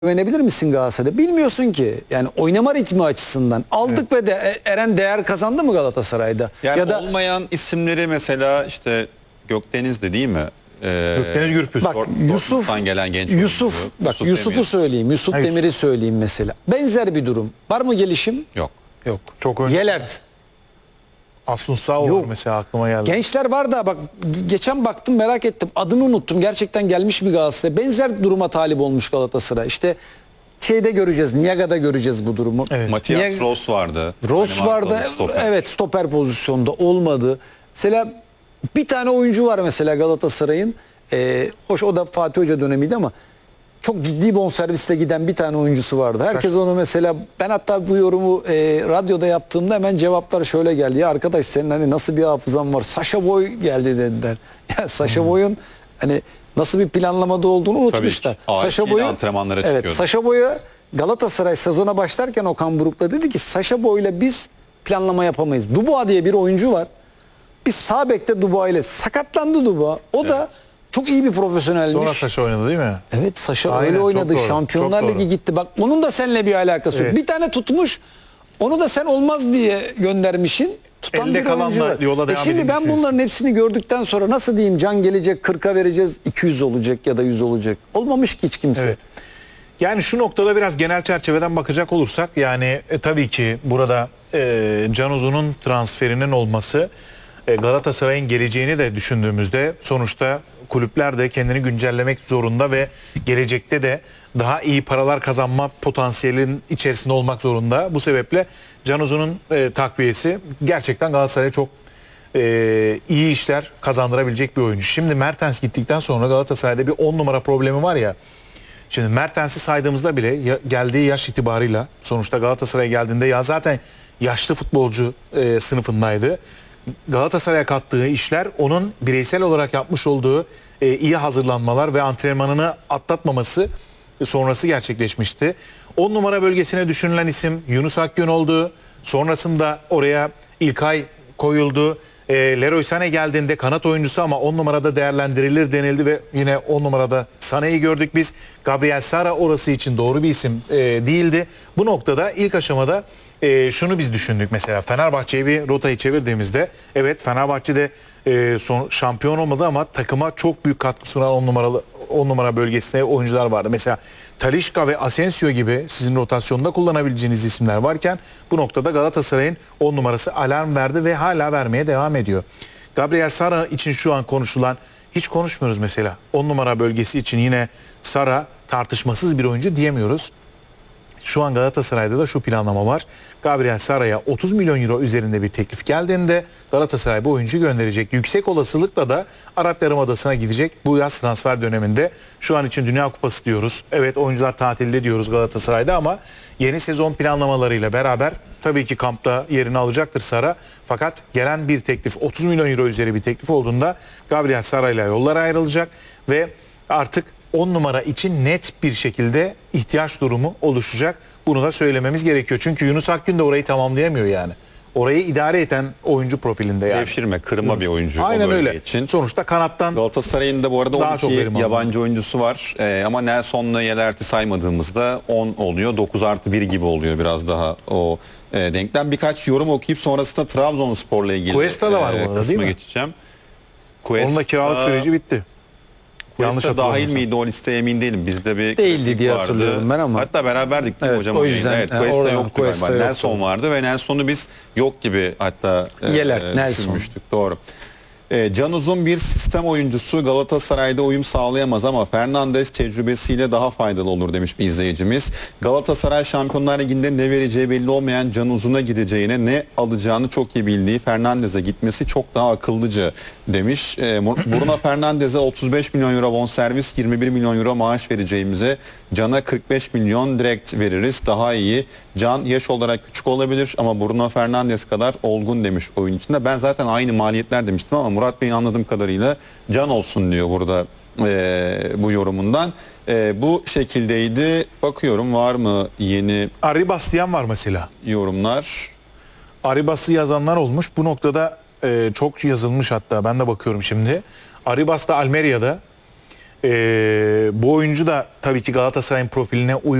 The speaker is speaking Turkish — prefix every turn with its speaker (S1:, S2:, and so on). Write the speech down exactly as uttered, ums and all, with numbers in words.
S1: güvenebilir misin Galatasaray'da? Bilmiyorsun ki. Yani oynama ritmi açısından. Aldık evet. Ve de Eren değer kazandı mı Galatasaray'da?
S2: Yani
S1: ya da
S2: olmayan isimleri mesela işte Gökdeniz de değil mi? Ee,
S3: Gökdeniz Gürpüz.
S1: Bak Yusuf
S2: gelen genç
S1: Yusuf
S2: oyuncu.
S1: bak
S2: Yusuf
S1: Yusuf'u
S2: Demir.
S1: söyleyeyim. Yusuf
S3: Hayır.
S1: Demir'i söyleyeyim mesela. Benzer bir durum. Var mı gelişim?
S2: Yok.
S1: Yok.
S3: Çok önce.
S1: Yelert.
S3: Asun Sağ
S1: Yok.
S3: mesela aklıma geldi.
S1: Gençler var da bak geçen baktım merak ettim. Adını unuttum. Gerçekten gelmiş mi Galatasaray? Benzer duruma talip olmuş Galatasaray. İşte şeyde göreceğiz. Niaga'da göreceğiz bu durumu.
S3: Evet.
S2: Matias
S1: Niye-
S2: Ross vardı.
S1: Ross
S2: Danimarkalı
S1: vardı.
S2: stoper.
S1: Evet, stoper pozisyonda olmadı. Mesela bir tane oyuncu var mesela Galatasaray'ın. Ee, hoş o da Fatih Hoca dönemiydi ama çok ciddi bonservisle giden bir tane oyuncusu vardı. Herkes onu mesela, ben hatta bu yorumu e, radyoda yaptığımda hemen cevaplar şöyle geldi. Ya arkadaş senin hani nasıl bir hafızan var? Sacha Boy geldi dediler. Ya Sacha Boy'un hani nasıl bir planlamada olduğunu unutmuşlar.
S2: Tabii ki.
S1: Sacha
S2: A iki ile
S1: Boy'u
S2: antrenmanlara
S1: evet,
S2: çıkıyordu.
S1: Sacha Boy'u Galatasaray sezona başlarken Okan Buruk'la dedi ki Sacha Boy'la biz planlama yapamayız. Dubois diye bir oyuncu var. Biz sağ bekte Dubois ile sakatlandı Dubois. O da çok iyi bir profesyonelmiş.
S3: Sonra Saşa oynadı değil mi?
S1: Evet, Saşa
S3: Aynen,
S1: öyle
S3: çok
S1: oynadı.
S3: doğru,
S1: Şampiyonlar
S3: çok
S1: Ligi
S3: doğru.
S1: gitti. Bak onun da seninle bir alakası yok.
S3: Evet.
S1: Bir tane tutmuş. Onu da sen olmaz diye göndermişin. Tutan
S3: Elde
S1: bir
S3: kalanla
S1: oyuncu var.
S3: yola
S1: E
S3: devam
S1: şimdi ben
S3: edilmiş
S1: bunların hepsini gördükten sonra nasıl diyeyim, can gelecek kırka vereceğiz, iki yüz olacak ya da yüz olacak. Olmamış ki hiç kimse.
S3: Evet. Yani şu noktada biraz genel çerçeveden bakacak olursak yani e, tabii ki burada e, Can Uzun'un transferinin olması e, Galatasaray'ın geleceğini de düşündüğümüzde sonuçta kulüpler de kendini güncellemek zorunda ve gelecekte de daha iyi paralar kazanma potansiyelinin içerisinde olmak zorunda. Bu sebeple Can Uzun'un e, takviyesi gerçekten Galatasaray'a çok e, iyi işler kazandırabilecek bir oyuncu. Şimdi Mertens gittikten sonra Galatasaray'da bir on numara problemi var ya. Şimdi Mertens'i saydığımızda bile ya, geldiği yaş itibarıyla sonuçta Galatasaray'a geldiğinde ya zaten yaşlı futbolcu e, sınıfındaydı. Galatasaray'a kattığı işler onun bireysel olarak yapmış olduğu e, iyi hazırlanmalar ve antrenmanını atlatmaması sonrası gerçekleşmişti. on numara bölgesine düşünülen isim Yunus Akgün oldu. Sonrasında oraya İlkay koyuldu. E, Leroy Sané geldiğinde kanat oyuncusu ama on numarada değerlendirilir denildi ve yine on numarada Sané'yi gördük biz. Gabriel Sara orası için doğru bir isim e, değildi. Bu noktada ilk aşamada e, şunu biz düşündük mesela Fenerbahçe'ye bir rotayı çevirdiğimizde evet Fenerbahçe'de e, son şampiyon olmadı ama takıma çok büyük katkı sunan on numaralı on numara bölgesinde oyuncular vardı. Mesela Talisca ve Asensio gibi sizin rotasyonda kullanabileceğiniz isimler varken bu noktada Galatasaray'ın on numarası alarm verdi ve hala vermeye devam ediyor. Gabriel Sara için şu an konuşulan, hiç konuşmuyoruz mesela. on numara bölgesi için yine Sara tartışmasız bir oyuncu diyemiyoruz. Şu an Galatasaray'da da şu planlama var. Gabriel Sara'ya otuz milyon euro üzerinde bir teklif geldiğinde Galatasaray bu oyuncuyu gönderecek. Yüksek olasılıkla da Arap Yarımadası'na gidecek bu yaz transfer döneminde. Şu an için Dünya Kupası diyoruz. Evet, oyuncular tatilde diyoruz Galatasaray'da ama yeni sezon planlamalarıyla beraber tabii ki kampta yerini alacaktır Sara. Fakat gelen bir teklif otuz milyon euro üzeri bir teklif olduğunda Gabriel Sara ile yollar ayrılacak ve artık on numara için net bir şekilde ihtiyaç durumu oluşacak. Bunu da söylememiz gerekiyor. Çünkü Yunus Akgün de orayı tamamlayamıyor yani. Orayı idare eden oyuncu profilinde yani.
S2: Devşirme, kırma bir oyuncu.
S3: Aynen
S2: o bölge
S3: öyle.
S2: için.
S3: Sonuçta kanattan
S2: Galatasaray'ın da bu arada
S3: Daha çok
S2: on iki
S3: verim alıyor.
S2: yabancı oyuncusu var. Ee, ama Nelson'la Yelert'i saymadığımızda on oluyor. dokuz artı bir gibi oluyor biraz daha o e, denklem. Birkaç yorum okuyup sonrasında Trabzonspor'la ilgili
S3: Cuesta da var bu
S2: e,
S3: arada,
S2: kısma
S3: değil mi?
S2: geçeceğim.
S3: onun da kiralık
S2: Cuesta-
S3: süreci bitti. Yanlış
S2: Cuesta dahil
S3: hatırlamıyorsam.
S2: miydi o listeye emin değilim. Bizde bir
S1: Değildi
S2: kritik
S1: diye
S2: vardı.
S1: hatırlıyorum ben ama.
S2: Hatta beraberdik değil mi
S1: Evet,
S2: hocam?
S1: o
S2: o
S1: yüzden,
S2: yayında? Evet,
S1: yani
S2: Cuesta
S1: oradan
S2: yoktu
S1: Cuesta
S2: galiba.
S1: yoktu.
S2: Nelson vardı ve Nelson'u biz yok gibi hatta e,
S1: Yelert, Nelson.
S2: düşünmüştük. Doğru. E, Can Uzun bir sistem oyuncusu, Galatasaray'da uyum sağlayamaz ama Fernandes tecrübesiyle daha faydalı olur demiş bir izleyicimiz. Galatasaray Şampiyonlar Ligi'nde ne vereceği belli olmayan Can Uzun'a gideceğine ne alacağını çok iyi bildiği Fernandes'e gitmesi çok daha akıllıca demiş. E, Bruno Fernandes'e otuz beş milyon euro bonservis, yirmi bir milyon euro maaş vereceğimize Can'a kırk beş milyon direkt veririz. Daha iyi. Can yaş olarak küçük olabilir ama Bruno Fernandes kadar olgun demiş oyun içinde. Ben zaten aynı maliyetler demiştim ama Murat Bey'in anladığım kadarıyla Can olsun diyor burada e, bu yorumundan. E, bu şekildeydi. Bakıyorum var mı yeni
S3: Arribas diyen var mesela.
S2: yorumlar?
S3: Arribas'ı yazanlar olmuş. Bu noktada e, çok yazılmış hatta. Ben de bakıyorum şimdi. Arribas da Almeria'da. E, bu oyuncu da tabii ki Galatasaray'ın profiline uyuyor.